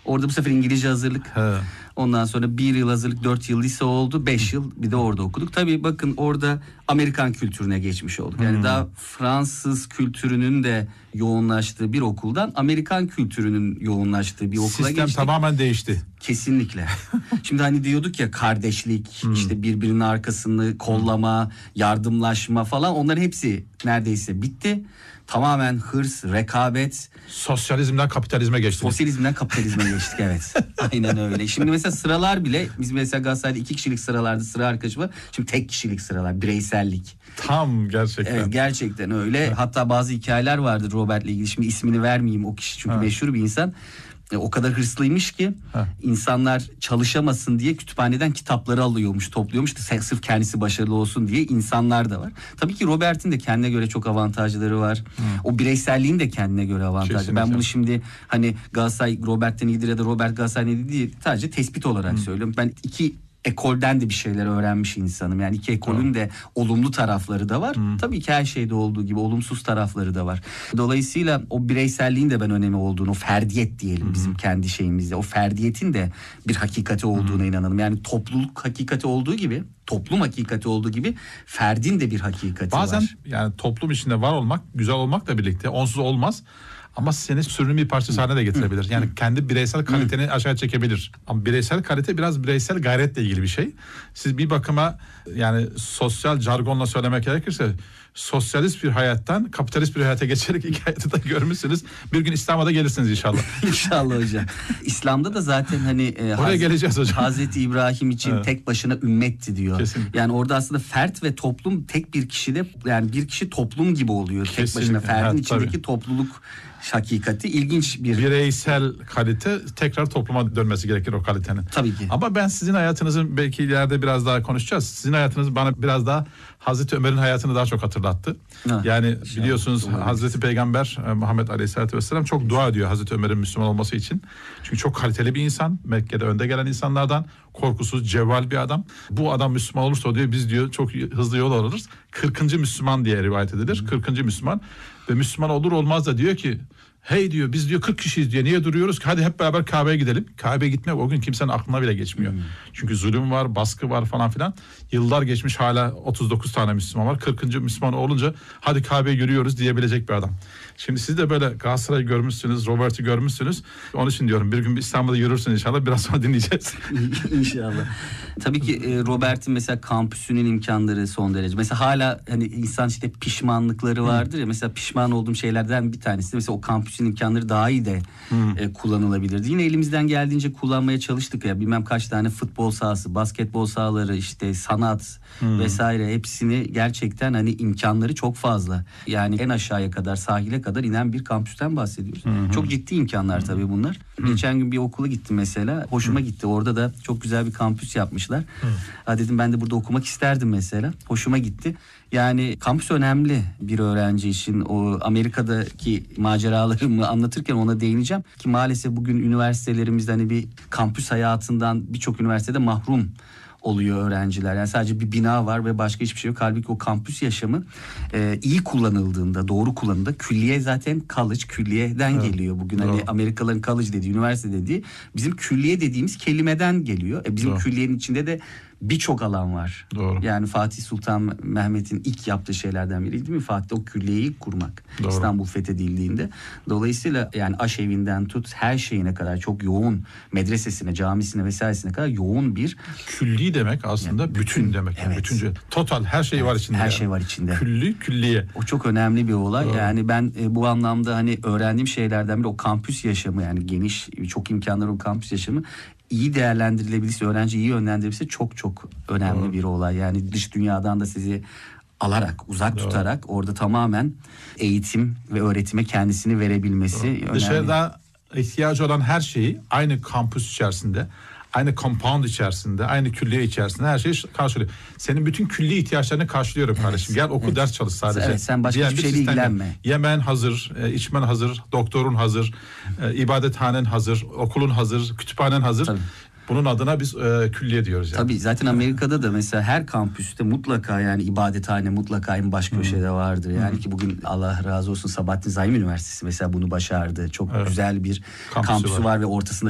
Orada bu sefer İngilizce hazırlık. He. Ondan sonra 1 yıl hazırlık, 4 yıl lise oldu. 5 yıl bir de orada okuduk. Tabii bakın orada Amerikan kültürüne geçmiş olduk. Yani daha Fransız kültürünün de yoğunlaştığı bir okuldan Amerikan kültürünün yoğunlaştığı bir okula Sistem geçtik. tamamen değişti. Kesinlikle. Şimdi hani diyorduk ya kardeşlik, işte birbirinin arkasını kollama, yardımlaşma falan, onların hepsi neredeyse bitti. Tamamen hırs, rekabet. Sosyalizmden kapitalizme geçti. Sosyalizmden kapitalizme geçtik, evet. Aynen öyle. Şimdi mesela sıralar bile, biz mesela Galatasaray'da 2 kişilik sıralarda sıra arkadaşı var. Şimdi tek kişilik sıralar, bireysellik. Tam gerçekten. Evet, gerçekten öyle. Hatta bazı hikayeler vardır Robert'le ilgili. Şimdi ismini vermeyeyim, o kişi çünkü meşhur bir insan. O kadar hırslıymış ki insanlar çalışamasın diye kütüphaneden kitapları alıyormuş, topluyormuş da sırf kendisi başarılı olsun diye insanlar da var. Tabii ki Robert'in de kendine göre çok avantajları var. O bireyselliğin de kendine göre avantajı. Kesinlikle. Ben bunu şimdi hani Galatasaray Robert'ten iyidir ya da Robert Galatasaray'dan iyidir diye sadece tespit olarak söylüyorum. Ben iki ekolden de bir şeyler öğrenmiş insanım. Yani iki ekolün de olumlu tarafları da var. Tabii ki her şeyde olduğu gibi olumsuz tarafları da var. Dolayısıyla o bireyselliğin de ben önemi olduğunu, o ferdiyet diyelim bizim kendi şeyimizde. O ferdiyetin de bir hakikati olduğuna inanalım. Yani topluluk hakikati olduğu gibi, toplum hakikati olduğu gibi ferdin de bir hakikati Bazen var. yani toplum içinde var olmak, güzel olmakla birlikte onsuz olmaz. Ama seni sürünün bir parçası haline de getirebilir. Yani kendi bireysel kaliteni aşağı çekebilir. Ama bireysel kalite biraz bireysel gayretle ilgili bir şey. Siz bir bakıma, yani sosyal jargonla söylemek gerekirse, sosyalist bir hayattan kapitalist bir hayata geçerek iki hayatı da görmüşsünüz. Bir gün İslam'a da gelirsiniz inşallah. İnşallah hocam. İslam'da da zaten hani Oraya geleceğiz hocam. Hazreti İbrahim için tek başına ümmetti diyor. Kesinlikle. Yani orada aslında fert ve toplum tek bir kişide, yani bir kişi toplum gibi oluyor. Tek Kesinlikle. başına ferdin Evet, içindeki tabii. topluluk hakikati ilginç bir. Bireysel kalite tekrar topluma dönmesi gerekir o kalitenin. Tabii ki. Ama ben sizin hayatınızın, belki ileride biraz daha konuşacağız. Sizin hayatınız bana biraz daha Hazreti Ömer'in hayatını daha çok hatırlattı. Yani biliyorsunuz Hazreti Peygamber Muhammed Aleyhisselatü Vesselam çok dua ediyor Hazreti Ömer'in Müslüman olması için. Çünkü çok kaliteli bir insan. Mekke'de önde gelen insanlardan, korkusuz, cevval bir adam. Bu adam Müslüman olursa diyor, biz diyor çok hızlı yol alırız. 40. Müslüman diye rivayet edilir. 40. Müslüman. Ve Müslüman olur olmaz da diyor ki, hey diyor, biz diyor 40 kişiyiz diyor, niye duruyoruz ki, hadi hep beraber Kabe'ye gidelim. Kabe'ye gitmek o gün kimsenin aklına bile geçmiyor. Çünkü zulüm var, baskı var falan filan. Yıllar geçmiş, hala 39 tane Müslüman var. 40. Müslüman olunca hadi Kabe'ye yürüyoruz diyebilecek bir adam. Şimdi siz de böyle Galatasaray'ı görmüşsünüz, Robert'i görmüşsünüz. Onun için diyorum, bir gün İstanbul'da yürürsün inşallah, biraz sonra dinleyeceğiz. İnşallah. Tabii ki Robert'in mesela kampüsünün imkanları son derece. Mesela hala hani insan işte pişmanlıkları vardır ya. Mesela pişman olduğum şeylerden bir tanesi de mesela o kampüsün imkanları daha iyi de kullanılabilirdi. Yine elimizden geldiğince kullanmaya çalıştık ya. Bilmem kaç tane futbol sahası, basketbol sahaları, işte sanat vesaire, hepsini gerçekten hani imkanları çok fazla. Yani en aşağıya kadar, sahile kadar inen bir kampüsten bahsediyoruz. Çok ciddi imkanlar tabii bunlar. Geçen gün bir okula gittim mesela. Hoşuma gitti. Orada da çok güzel bir kampüs yapmışlar. Ha dedim, ben de burada okumak isterdim mesela. Hoşuma gitti. Yani kampüs önemli bir öğrenci için. O Amerika'daki maceralarımı anlatırken ona değineceğim. Ki maalesef bugün üniversitelerimizde hani bir kampüs hayatından birçok üniversitede mahrum oluyor öğrenciler. Yani sadece bir bina var ve başka hiçbir şey yok. Halbuki o kampüs yaşamı iyi kullanıldığında, doğru kullanıldığında, külliye zaten college, külliyeden geliyor. Bugün hani Amerikalıların college dediği, üniversite dediği, bizim külliye dediğimiz kelimeden geliyor. Bizim külliyenin içinde de birçok alan var. Doğru. Yani Fatih Sultan Mehmet'in ilk yaptığı şeylerden biri değil mi? Fatih o külliyeyi kurmak. Doğru. İstanbul fethedildiğinde. Dolayısıyla yani aşevinden tut her şeyine kadar çok yoğun, medresesine, camisine vesairesine kadar yoğun bir külli demek aslında yani bütün demek. Evet. Bütüncül. Total her şey var içinde. Her yani. şey var içinde. Külli, külliye. O çok önemli bir olay. Doğru. Yani ben bu anlamda hani öğrendiğim şeylerden biri o kampüs yaşamı, yani geniş, çok imkanları o kampüs yaşamı iyi değerlendirilebilirse, öğrenci iyi yönlendirilirse çok çok önemli bir olay. Yani dış dünyadan da sizi alarak, uzak tutarak orada tamamen eğitim ve öğretime kendisini verebilmesi önemli. Dışarıda ihtiyacı olan her şeyi aynı kampüs içerisinde, aynı compound içerisinde, aynı külliye içerisinde her şeyi karşılıyor. Senin bütün külli ihtiyaçlarını karşılıyorum kardeşim. Gel oku, ders çalış sadece. Evet, sen başka hiçbir şeyle ilgilenme. Yemen hazır, içmen hazır, doktorun hazır, ibadethanen hazır, okulun hazır, kütüphanen hazır. Tabii. Bunun adına biz külliye diyoruz. Yani. Tabii zaten Amerika'da da mesela her kampüste mutlaka yani ibadethane mutlaka en baş köşede vardır. Yani ki bugün Allah razı olsun Sabahattin Zaim Üniversitesi mesela bunu başardı. Çok güzel bir kampüsü var ve ortasında